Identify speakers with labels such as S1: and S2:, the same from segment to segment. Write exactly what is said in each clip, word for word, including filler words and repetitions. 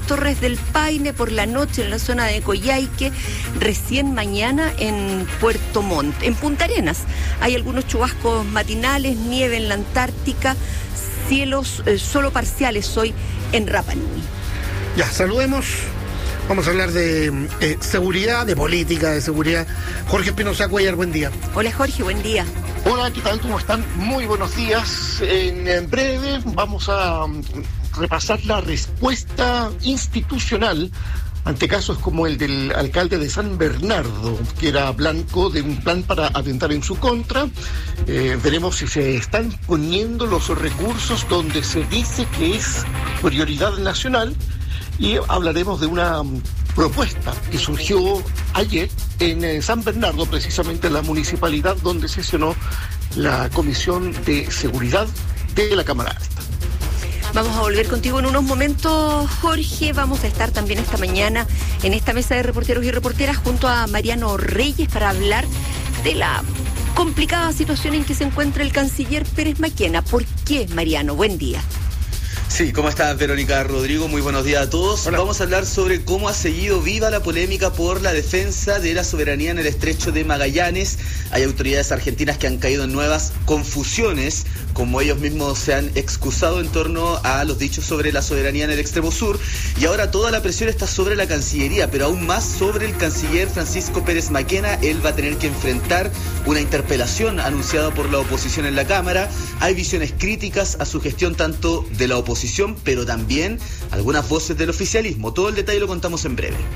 S1: Torres del Paine, por la noche en la zona de Coyhaique, recién mañana en Puerto Montt. En Punta Arenas hay algunos chubascos matinales, nieve en la Antártica, cielos eh, solo parciales hoy en Rapa Nui.
S2: Ya, saludemos. Vamos a hablar de eh, seguridad, de política, de seguridad. Jorge Espinosa Cuellar, buen día.
S1: Hola Jorge, buen día.
S3: Hola, ¿qué tal? ¿Cómo están? Muy buenos días. En, en breve vamos a um, repasar la respuesta institucional ante casos como el del alcalde de San Bernardo, que era blanco de un plan para atentar en su contra. Eh, veremos si se están poniendo los recursos donde se dice que es prioridad nacional. Y hablaremos de una propuesta que surgió ayer en eh, San Bernardo, precisamente en la municipalidad donde sesionó la Comisión de Seguridad de la Cámara Alta.
S1: Vamos a volver contigo en unos momentos, Jorge. Vamos a estar también esta mañana en esta mesa de reporteros y reporteras junto a Mariano Reyes para hablar de la complicada situación en que se encuentra el canciller Pérez Maquena. ¿Por qué, Mariano? Buen día.
S4: Sí, ¿cómo estás, Verónica? Rodrigo, muy buenos días a todos.
S2: Hola.
S4: Vamos a hablar sobre cómo ha seguido viva la polémica por la defensa de la soberanía en el estrecho de Magallanes. Hay autoridades argentinas que han caído en nuevas confusiones, como ellos mismos se han excusado en torno a los dichos sobre la soberanía en el extremo sur. Y ahora toda la presión está sobre la Cancillería, pero aún más sobre el canciller Francisco Pérez Maquena. Él va a tener que enfrentar una interpelación anunciada por la oposición en la Cámara. Hay visiones críticas a su gestión tanto de la oposición, pero también algunas voces del oficialismo. Todo el detalle lo contamos en breve.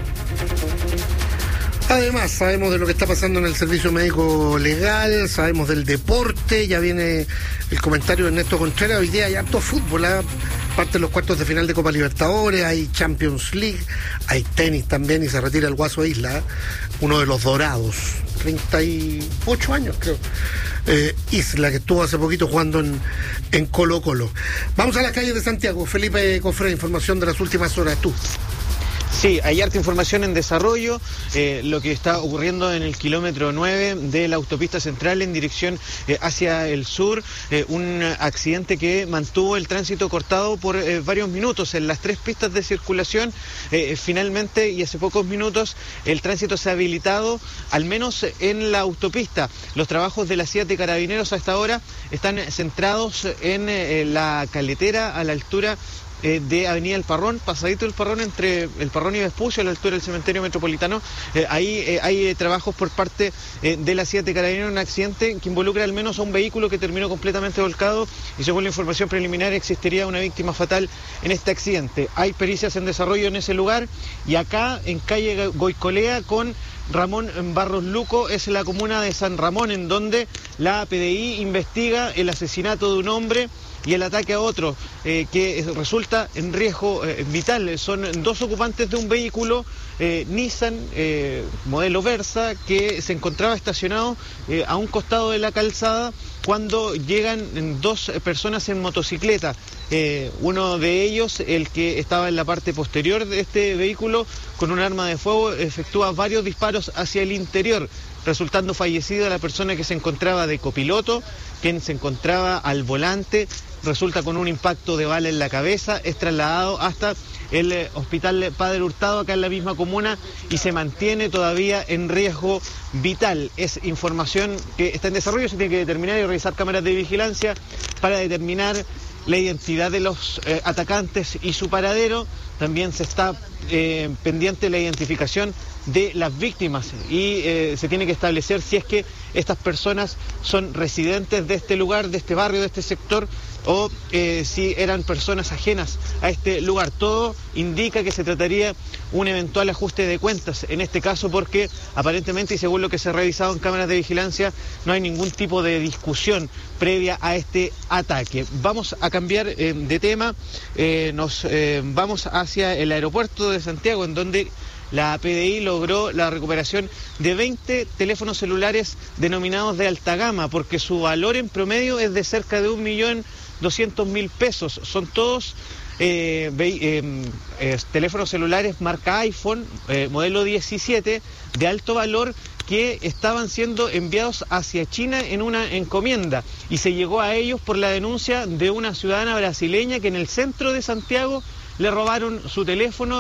S2: Además, sabemos de lo que está pasando en el servicio médico legal, sabemos del deporte, ya viene el comentario de Ernesto Contreras. Hoy día hay harto fútbol, ¿eh? Parte de los cuartos de final de Copa Libertadores, hay Champions League, hay tenis también, y se retira el Guaso Isla, ¿eh? Uno de los dorados, treinta y ocho años creo. Eh, Isla, que estuvo hace poquito jugando en, en Colo Colo. Vamos a las calles de Santiago. Felipe Cofré, información de las últimas horas. Tú.
S5: Sí, hay harta información en desarrollo, eh, lo que está ocurriendo en el kilómetro nueve de la autopista central en dirección eh, hacia el sur, eh, un accidente que mantuvo el tránsito cortado por eh, varios minutos en las tres pistas de circulación. Eh, finalmente, y hace pocos minutos, el tránsito se ha habilitado, al menos en la autopista. Los trabajos de la C I A T de Carabineros hasta ahora están centrados en eh, la caletera a la altura Eh, de Avenida El Parrón, pasadito El Parrón, entre El Parrón y Vespucio, a la altura del cementerio metropolitano. Eh, ahí eh, hay eh, trabajos por parte eh, de la C I A T de Carabineros, un accidente que involucra al menos a un vehículo que terminó completamente volcado, y según la información preliminar existiría una víctima fatal en este accidente. Hay pericias en desarrollo en ese lugar, y acá en calle Goicolea con Ramón Barros Luco es la comuna de San Ramón, en donde la P D I investiga el asesinato de un hombre y el ataque a otro, eh, que resulta en riesgo eh, vital. Son dos ocupantes de un vehículo eh, Nissan, eh, modelo Versa, que se encontraba estacionado eh, a un costado de la calzada cuando llegan dos personas en motocicleta. Eh, uno de ellos, el que estaba en la parte posterior de este vehículo, con un arma de fuego, efectúa varios disparos hacia el interior, resultando fallecida la persona que se encontraba de copiloto. Quien se encontraba al volante resulta con un impacto de bala en la cabeza, es trasladado hasta el eh, hospital Padre Hurtado, acá en la misma comuna, y se mantiene todavía en riesgo vital. Es información que está en desarrollo, se tiene que determinar y revisar cámaras de vigilancia para determinar la identidad de los eh, atacantes y su paradero. También se está eh, pendiente la identificación de las víctimas, y eh, se tiene que establecer si es que estas personas son residentes de este lugar, de este barrio, de este sector, o eh, si eran personas ajenas a este lugar. Todo indica que se trataría un eventual ajuste de cuentas en este caso, porque aparentemente, y según lo que se ha revisado en cámaras de vigilancia, no hay ningún tipo de discusión previa a este ataque. Vamos a cambiar eh, de tema, eh, nos eh, vamos hacia el aeropuerto de Santiago, en donde la P D I logró la recuperación de veinte teléfonos celulares denominados de alta gama, porque su valor en promedio es de cerca de un millón doscientos mil pesos. Son todos eh, eh, eh, teléfonos celulares marca iPhone, eh, modelo diecisiete, de alto valor, que estaban siendo enviados hacia China en una encomienda, y se llegó a ellos por la denuncia de una ciudadana brasileña que en el centro de Santiago le robaron su teléfono